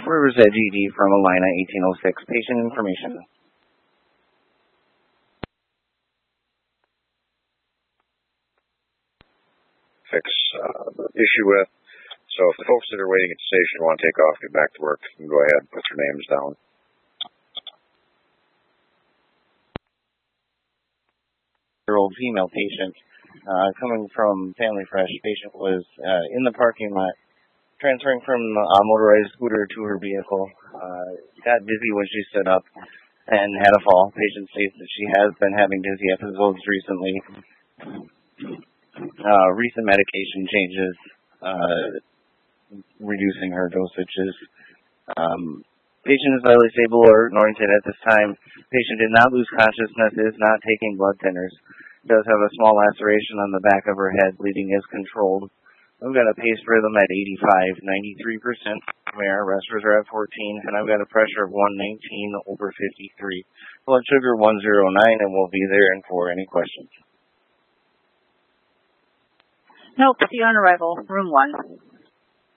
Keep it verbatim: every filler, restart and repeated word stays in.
Riverside G D from Alina eighteen oh six. Patient information. Fix uh, the issue with. So if the folks that are waiting at the station want to take off, get back to work, you can go ahead and put their names down. Year-old female patient uh, coming from Family Fresh. Patient was uh, in the parking lot, transferring from a motorized scooter to her vehicle. Uh, got dizzy when she stood up and had a fall. Patient states that she has been having dizzy episodes recently. Uh, recent medication changes, uh, reducing her dosages. Um, patient is vitally stable or oriented at this time. Patient did not lose consciousness, is not taking blood thinners. Does have a small laceration on the back of her head. Bleeding is controlled. I've got a pace rhythm at eighty-five, ninety-three percent air. Respiratory are at fourteen, and I've got a pressure of one nineteen over fifty-three. Blood sugar one oh nine, and we'll be there and for any questions. Nope, see you on arrival, room one.